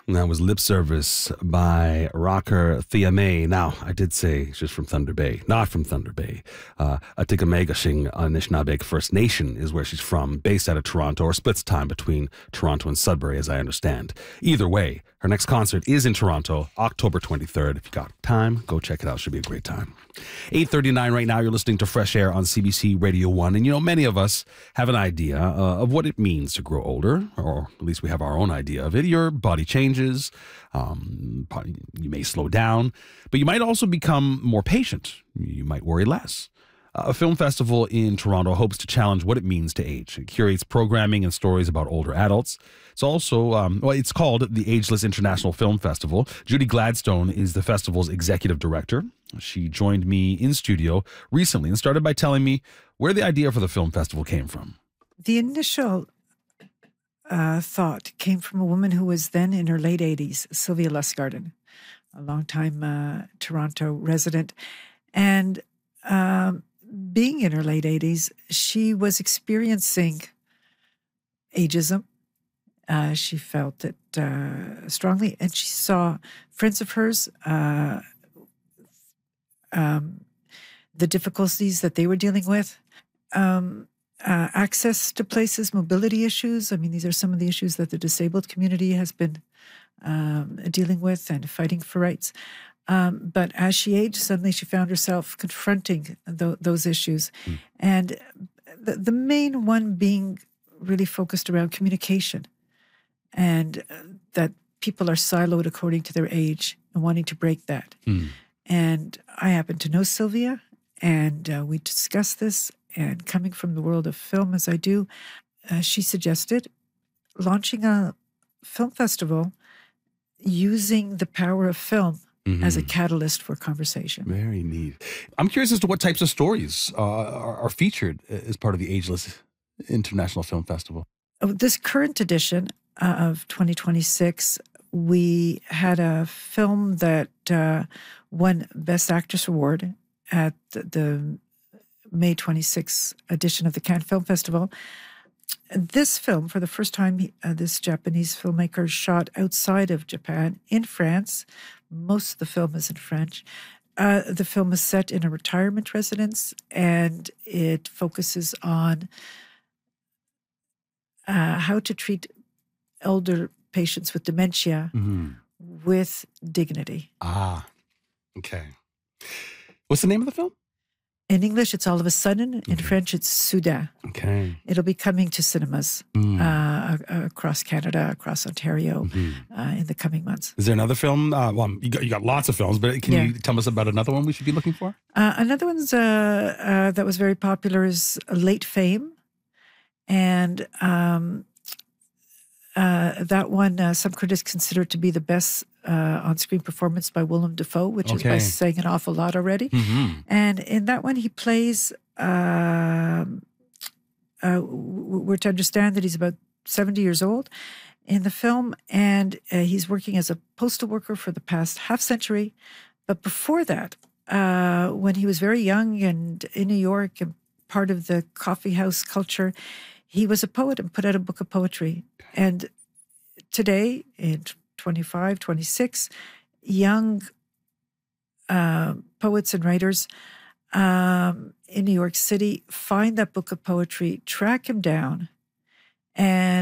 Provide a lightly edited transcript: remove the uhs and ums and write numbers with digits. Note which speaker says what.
Speaker 1: And that was Lip Service by rocker Thea May. Now, I did say she's from Thunder Bay, not from Thunder Bay. Atikamekashing Anishinaabeg First Nation is where she's from, based out of Toronto, or splits time between Toronto and Sudbury, as I understand. Either way, her next concert is in Toronto, October 23rd. If you got time, go check it out. Should be a great time. 8:39 right now. You're listening to Fresh Air on CBC Radio 1. And, you know, many of us have an idea of what it means to grow older, or at least we have our own idea of it. Your body changes. You may slow down, but you might also become more patient. You might worry less. A film festival in Toronto hopes to challenge what it means to age. It curates programming and stories about older adults. It's also, it's called the Ageless International Film Festival. Judy Gladstone is the festival's executive director. She joined me in studio recently and started by telling me where the idea for the film festival came from.
Speaker 2: The initial thought came from a woman who was then in her late 80s, Sylvia Lustgarten, a longtime Toronto resident. And being in her late 80s, she was experiencing ageism. She felt it strongly, and she saw friends of hers, the difficulties that they were dealing with, access to places, mobility issues. I mean, these are some of the issues that the disabled community has been dealing with and fighting for rights. But as she aged, suddenly she found herself confronting those issues. And the main one being really focused around communication, and that people are siloed according to their age and wanting to break that. And I happen to know Sylvia, and we discussed this, and coming from the world of film as I do, she suggested launching a film festival using the power of film as a catalyst for conversation.
Speaker 1: Very neat. I'm curious as to what types of stories are featured as part of the Ageless International Film Festival.
Speaker 2: This current edition of 2026, we had a film that won Best Actress Award at the May 26th edition of the Cannes Film Festival. This film, for the first time, this Japanese filmmaker shot outside of Japan, in France. Most of the film is in French. The film is set in a retirement residence, and it focuses on how to treat elder patients with dementia with dignity.
Speaker 1: Ah, okay. What's the name of the film?
Speaker 2: In English, it's All of a Sudden. In French, it's Soudain.
Speaker 1: Okay.
Speaker 2: It'll be coming to cinemas across Canada, across Ontario in the coming months.
Speaker 1: Is there another film? You got lots of films, but can you tell us about another one we should be looking for?
Speaker 2: Another one's that was very popular is Late Fame. And that one, some critics consider to be the best on-screen performance by Willem Dafoe, which is by saying an awful lot already. And in that one, he plays, we're to understand that he's about 70 years old in the film, and he's working as a postal worker for the past half century. But before that, when he was very young and in New York and part of the coffee house culture, he was a poet and put out a book of poetry. And today, in 25, 26, young poets and writers in New York City find that book of poetry, track him down, and